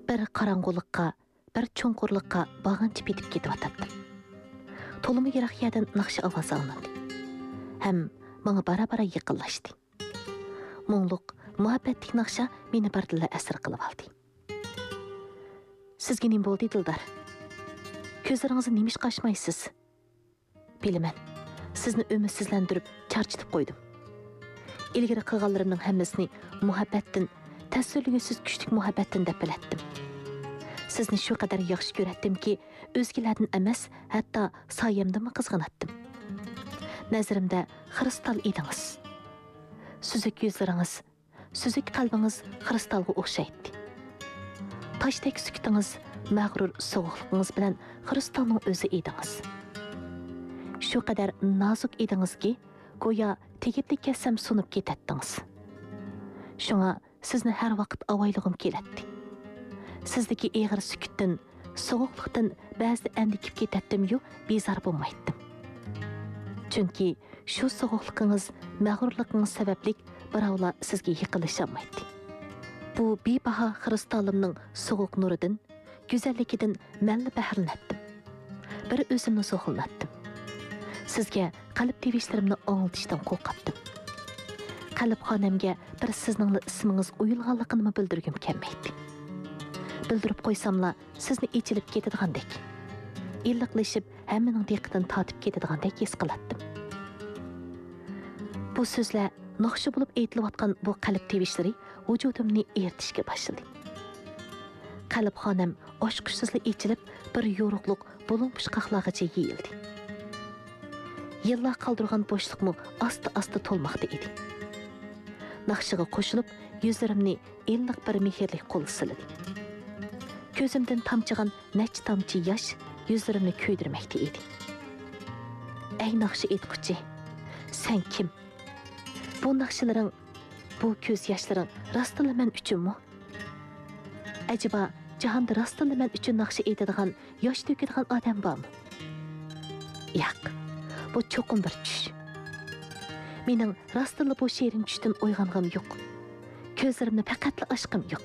bir qarang'uliqqa, bir cho'nqurliqqa bag'anchib yetib ketyotibdim. To'limi yiroq yerdan naqshi ovozi anglandi. Ham menga bara-bara yaqinlashdi. Mo'ngliq, muhabbatlik naqsha meni birdilla asir qilib oldi. Sizga nima bo'ldi, Dildar? Ko'zlaringizni nimish qashmaysiz? Bilaman, sizni umidsizlantirib, charchitib qo'ydim. Ilgari qilganlarimning hammasini muhabbatdan, tasvirligisiz kuchlik muhabbatdan deb bilatdim. Sizni shu qadar yaxshi ko'ratdimki, o'zgalardan emas, hatto soyamdanmi qizg'anatdim. Nazarimda kristal edingiz. Suzuk yuzlaringiz, suzuk qalbingiz kristalga o'xshaydi. Tashdek sukutingiz, mag'rur sovuqligingiz bilan kristalning o'zi edingiz. Shu qadar nozik edingizki, go'yo tegibli kelsam sunib ketatdingiz. Shunga sizni har vaqt avaylig'im keladi. Sizdagi eg'ir sukutdan, sovuqlikdan ba'zi andikib ketatdim-yu, bezor bo'lmaydim. Chunki shu sovuqligingiz, mag'rurligingiz sababli birovlar sizga yiqilishamaydi. Bu bebaho kristalimning sovuq nuridan, go'zalligidan manli bahranatdim. Bir o'zimni so'xillatdim. Sizga qalb tevishlarimni o'ngiltishdan qo'rqatdim. Qalb xonamga bir sizning ismingiz uyilganligini bildirgim kelmaydi. Bildirib qo'ysamla sizni ichilib ketadigandek, illiqlashib hammaning diqqatini tortib ketadigandek his qilatdim. Bu so'zlar naqshi bo'lib aytilayotgan bu qalb tevishlari vujudimni eritishga boshladi. Qalb xonam oshqishsizlik ichilib bir yo'riqliq bo'lumpish qaqlag'icha yeyildi. Yillar qoldirgan bo'shliqmi asta-asta to'lmoqda edi. Naqshiga qo'shilib, yuzlarimni illiq bir mehrli qo'l siladi. Ko'zimdan tamchigan necha tamchi yosh yuzlarimni kuydirmoqda edi. Ey naqshi aytquchi, sen kim? Bu naqshilaring, bu ko'z yoshlaring rostila men uchunmi? Acaba jahonda rostila men uchun naqshi aytadigan, yosh to'kadigan odam bormi? Yo'q. Bu cho'qim bir tush. Mening rostila bu she'rin tushdan uyg'ong'im yo'q. Ko'zlarimni faqatla ochqim yo'q.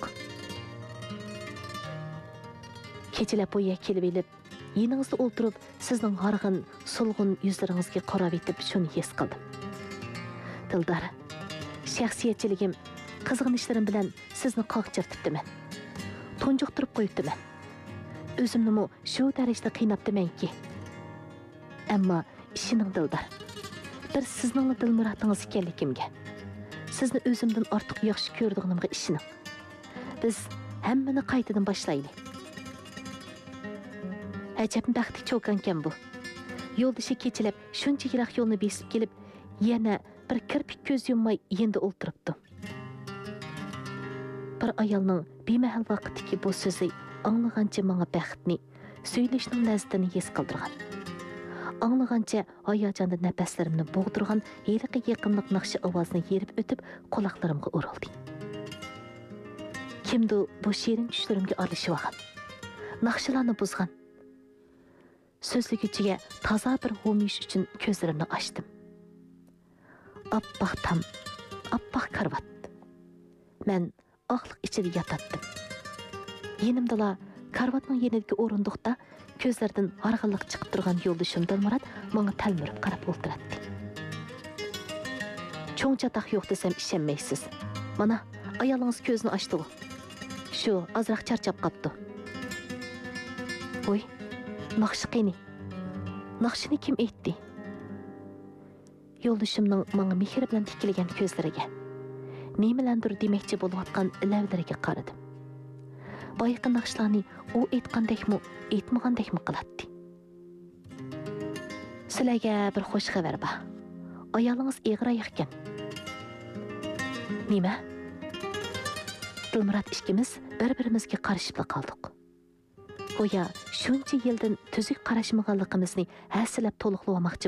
Kechalab bo'ya kelib elib, yeningizda o'ltirib, sizning g'arg'in, so'lg'in yuzlaringizga qarab etib shuni his qildim. Dildar, shaxsiyatchiligim, qizg'inishlarim bilan sizni qoqchirtibdiman. To'njiqtirib qo'yibdiman. O'zimni shu darajada qiynabdimanki. Ammo ishining Dildar, bir sizning dilmuratingiz ekanligimga, sizni o'zimdan ortiq yaxshi ko'rdig'imga ishining. Biz hammani qaytadan boshlaylik. Ajab baxtli cho'kankan bu. Yo'ldoshi kechilab shuncha yiroq yo'lni besib kelib, yana bir kirpik ko'z yummay endi o'ltiribdi. Bir ayolning bemahal vaqtdagi bu so'zi anglagancha menga baxtni, söyleshning lazzatini his qildirgan. Anglagancha hayajonda nafaslarimni bo'g'dirgan yeliqi yaqinlik naqshi ovozni yerib o'tib quloqlarimga urildi. Kimdir bu she'rin tushlarimga aralashib olgan, naqshalarni buzgan. So'zligichiga toza bir g'umish uchun ko'zlarimni ochdim. Oppoq tam, oppoq karvat. Men oqliq ichida yotatdim. Yenimdala karvatning yenidagi o'rindiqda ko'zlardan g'arg'inliq chiqib turgan yo'ldoshim Dilmurod menga talmirib qarab o'ltiradi. Cho'ng chataq yo'q desam ishonmaysiz. Mana ayolingiz ko'zini ochdi. Shu ozroq charchab qopdi. Voy, naqshi qini. Naqshini kim aytdi? Yo'ldoshimning menga mehr bilan tikilgan ko'zlariga, nimalandir demoqchi bo'layotgan lavlariga qaradim. Boyqi naqshlarni u aytgandekmi, aytmagandekmi qiladi. Sizlarga bir xush xabar bor. Ayolingiz eg'ir ekan. Nima? Dilmurod ikkimiz bir-birimizga qarashib qoldik. Go'yo shuncha yildan tuzuk qarashmaganligimizni hasilab to'liqlamoqchi